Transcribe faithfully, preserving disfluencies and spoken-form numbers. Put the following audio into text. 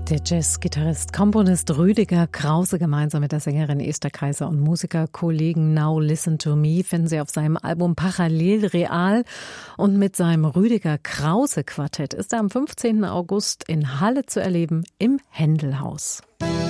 Der Jazzgitarrist, Komponist Rüdiger Krause gemeinsam mit der Sängerin Esther Kaiser und Musikerkollegen Now Listen to Me finden Sie auf seinem Album Parallel Real. Und mit seinem Rüdiger Krause Quartett ist er am fünfzehnten August in Halle zu erleben im Händelhaus.